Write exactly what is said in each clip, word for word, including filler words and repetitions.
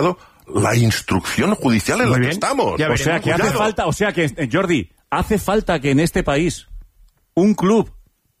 cuidado la instrucción judicial en Muy la bien. que estamos. Ya O sea que hace Cuidado. falta, o sea que, eh, Jordi, hace falta que en este país un club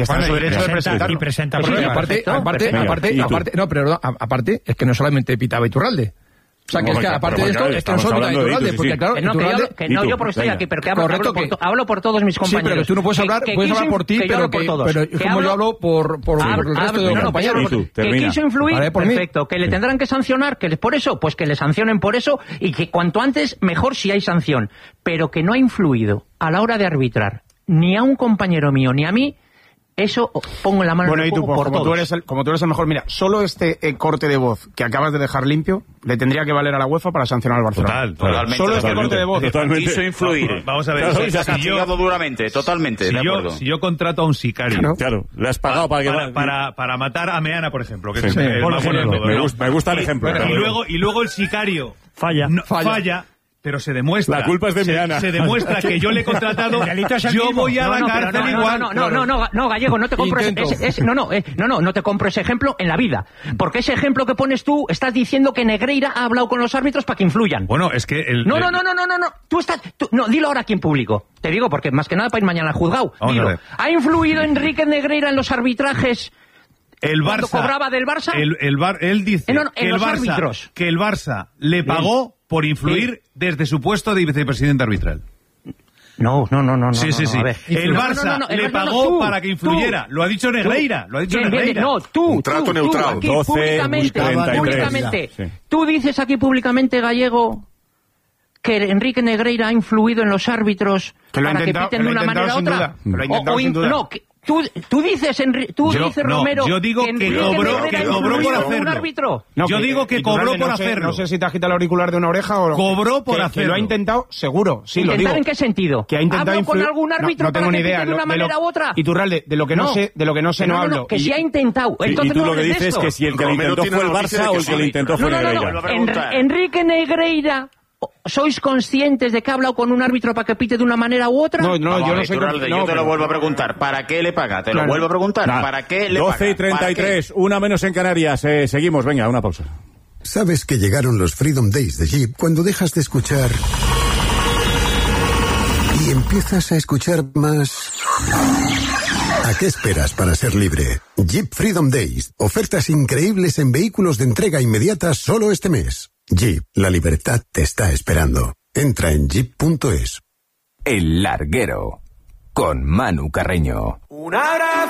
Y está en su derecho de presentar. Y presenta Sí, pruebas. aparte, Perfecto, aparte, perfecto. aparte, ¿Y tú? aparte, no, pero no, a- aparte, es que no solamente pitaba Iturralde. O sea, que es que aparte de esto, es que nosotros de Iturralde, porque claro, que no, que yo, que no, yo porque estoy aquí, pero que hablo, Correcto, hablo, por, que- to- hablo por todos mis compañeros. Sí, pero tú no puedes Que- hablar, que puedes quiso- hablar por ti, que yo pero, hablo por que, todos. pero es Que como hablo- yo hablo por, por, Hablo- por el resto hablo- de no, los no, compañeros. pero tú, que termina. quiso influir, Vale, por mí. perfecto, que le tendrán que sancionar, que por eso, pues que le sancionen por eso, y que cuanto antes, mejor si hay sanción, pero que no ha influido a la hora de arbitrar, ni a un compañero mío, ni a mí, eso pongo la mano Bueno, en y el tú, fuego pues, por como, tú todos. eres el, como tú eres el mejor, mira, solo este eh, corte de voz que acabas de dejar limpio le tendría que valer a la UEFA para sancionar al Barcelona. Total, Totalmente, Solo este totalmente. corte de voz. Totalmente. Quiso influir. Vamos a ver, Claro, si- y se ha si yo- castigado duramente, totalmente, Si de yo, acuerdo. si yo contrato a un sicario Claro. Claro, le has pagado para que... para, para, para matar a Meana, por ejemplo, que Sí. es el, el Por más bueno de ejemplo, todos, me ¿no? gusta- me gusta el Y- ejemplo, Y, claro. luego, y luego el sicario Falla. no- Falla. falla, pero se demuestra. La culpa es de se, Meana. se demuestra que yo le he contratado. El delito es el Yo mismo. voy a No, la no, pero cárcel no, no, igual. No, no, no, no, no, Gallego, no te compro ese, Intento. ese- ese- no, no, eh, no, no, no te compro ese ejemplo en la vida. Porque ese ejemplo que pones tú, estás diciendo que Negreira ha hablado con los árbitros para que influyan. Bueno, es que el. No, el- no, no, no, no, no, no. Tú estás, tú- no, dilo ahora aquí en público. Te digo porque más que nada para ir mañana al juzgado. Vamos a Dilo. ver. ¿Ha influido Enrique Negreira en los arbitrajes? El ¿Cuándo Barça. cobraba del Barça? El, el Bar- él dice Eh, no, no, en que, el los Barça, árbitros. que el Barça le pagó por influir desde su puesto de vicepresidente arbitral. No, no, no, no, no. sí, no, sí, no, sí. a ver. El No, no, Barça no, no, el le Barça no, pagó tú, para que influyera. tú. Lo ha dicho Negreira. Lo ha dicho Bien, bien, Negreira. bien. No, tú, Un trato tú, neutral. tú, aquí doce, públicamente, treinta y tres. públicamente. Sí. Tú dices aquí públicamente, Gallego, que Enrique Negreira ha influido en los árbitros Que lo ha para intentado- que piten que de lo ha una manera intentado u sin otra. duda. Que lo ha O- intentado o sin in- duda. No, que tú, tú dices, Enri- tú Yo- dices no, Romero, yo digo que Enrique cobró- Negreira que ha cobró por influido en un hacerlo. árbitro. No, Yo digo que cobró Iturralde, por no sé- hacerlo. No sé si te agita el auricular de una oreja o... Cobró por que- que hacerlo. lo ha intentado, seguro, sí, lo ¿Intentar digo. en qué sentido? Que ha intentado ¿Hablo con influir- algún No, árbitro no tengo para ni que idea. pite de lo- una de manera lo- u otra? Iturralde, de lo que no, No. sé, de lo que no sé no, No, no, no, hablo. que Y- si ha intentado. Sí, Entonces y tú no lo que hables de dices es esto. que si el que lo Romero intentó tiene fue el la noticia Barça de o que el que lo sí. intentó No, fue no, no, Negreira. no. Vuelvo a En- preguntar. Enrique Negreira, ¿sois conscientes de que ha hablado con un árbitro para que pite de una manera u otra? No, no, Vamos yo a no ver, soy... Iturralde, no, yo te pero- lo vuelvo a preguntar. ¿Para qué le paga? Te Claro. lo vuelvo a preguntar. Nada. ¿Para qué le doce y paga? ¿Para treinta y tres, una menos en Canarias. Eh, seguimos, venga, una pausa. Sabes que llegaron los Freedom Days de Jeep cuando dejas de escuchar y empiezas a escuchar más. ¿A qué esperas para ser libre? Jeep Freedom Days. Ofertas increíbles en vehículos de entrega inmediata solo este mes. Jeep, la libertad te está esperando. Entra en jeep punto es. El Larguero, con Manu Carreño. Un abrazo